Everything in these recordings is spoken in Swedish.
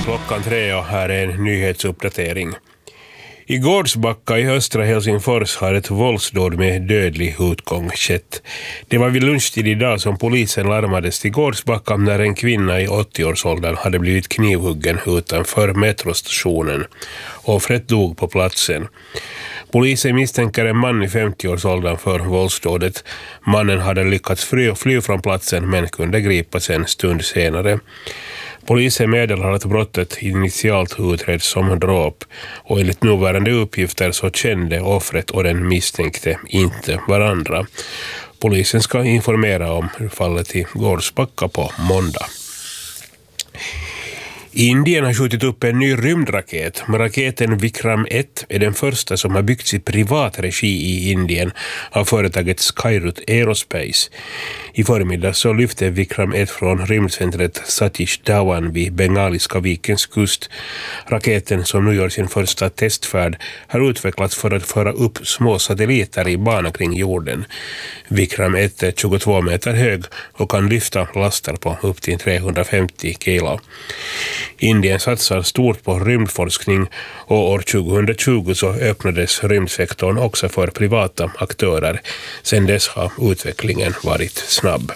klockan 3 och här är en nyhetsuppdatering. I Gårdsbacka i östra Helsingfors har ett våldsdåd med dödlig utgång skett. Det var vid lunchtid idag som polisen larmades till Gårdsbacka när en kvinna i 80-årsåldern hade blivit knivhuggen utanför metrostationen. Offret dog på platsen. Polisen misstänker en man i 50-årsåldern för våldsdådet. Mannen hade lyckats fly från platsen men kunde gripas en stund senare. Polisen meddelar att brottet initialt utreds som dråp och enligt nuvarande uppgifter så kände offret och den misstänkte inte varandra. Polisen ska informera om fallet i Gårdsbacka på måndag. Indien har skjutit upp en ny rymdraket. Raketen Vikram 1 är den första som har byggts i privat regi i Indien av företaget Skyroot Aerospace. I förmiddag så lyfte Vikram 1 från rymdcentret Satish Dhawan vid Bengaliska vikens kust. Raketen som nu gör sin första testfärd har utvecklats för att föra upp små satelliter i bana kring jorden. Vikram 1 är 22 meter hög och kan lyfta laster på upp till 350 kilo. Indien satsar stort på rymdforskning och år 2020 så öppnades rymdsektorn också för privata aktörer. Sedan dess har utvecklingen varit snabb.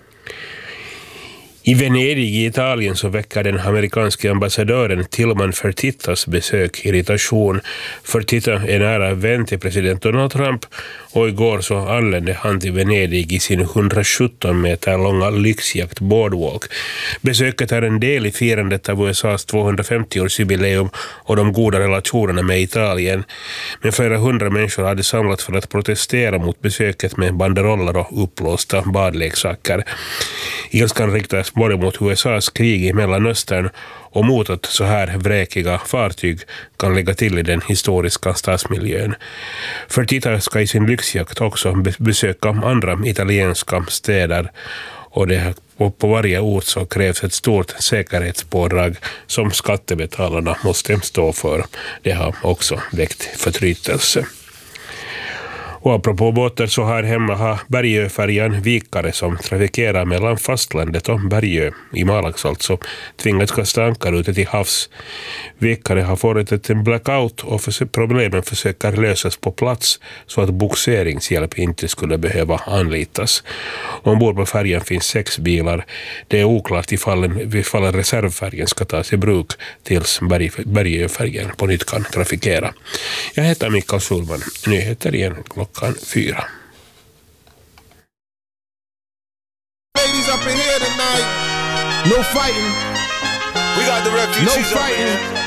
I Venedig i Italien så väcker den amerikanska ambassadören Tillman Fertittas besök irritation. Fertitta är nära vän till president Donald Trump och igår så anlände han till Venedig i sin 117 meter långa lyxjakt Boardwalk. Besöket är en del i firandet av USAs 250-årsjubileum och de goda relationerna med Italien. Men flera hundra människor hade samlat för att protestera mot besöket med banderoller och upplåsta badleksaker. Ilskan riktas både mot USAs krig i Mellanöstern och mot att så här vräkiga fartyg kan lägga till i den historiska stadsmiljön. Fertitta ska i sin lyxjakt också besöka andra italienska städer och det på varje ort så krävs ett stort säkerhetspådrag som skattebetalarna måste stå för. Det har också väckt förtrytelse. Och apropå båtar så här hemma har Bergöfärjan Vikare som trafikerar mellan fastlandet och Bergö i Malax alltså tvingats kasta ankar ute till havs. Vikare har fått en blackout och problemen försöker lösas på plats så att bogseringshjälp inte skulle behöva anlitas. Ombord på färjan finns 6 bilar. Det är oklart ifall reservfärjan ska tas i bruk tills Bergöfärjan på nytt kan trafikera. Jag heter Mikael Schulman. Nyheter igen klockan 4. Ladies up in here tonight. No fighting. We got the refugees No fighting. up in here.